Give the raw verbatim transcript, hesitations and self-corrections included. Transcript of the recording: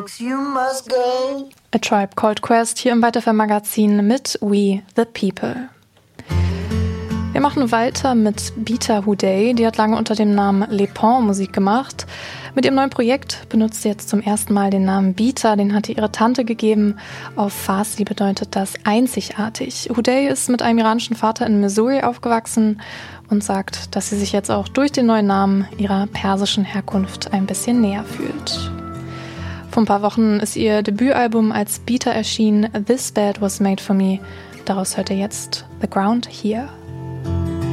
things you must go. A Tribe Called Quest hier im Weiterfern-Magazin mit We the People. Wir machen weiter mit Beata Houday. Die hat lange unter dem Namen Les Pons Musik gemacht. Mit ihrem neuen Projekt benutzt sie jetzt zum ersten Mal den Namen Beata. Den hatte ihre Tante gegeben. Auf Farsi bedeutet das einzigartig. Houday ist mit einem iranischen Vater in Missouri aufgewachsen und sagt, dass sie sich jetzt auch durch den neuen Namen ihrer persischen Herkunft ein bisschen näher fühlt. Vor ein paar Wochen ist ihr Debütalbum als Beata erschienen. This Bed Was Made For Me. Daraus hört ihr jetzt The Ground Here.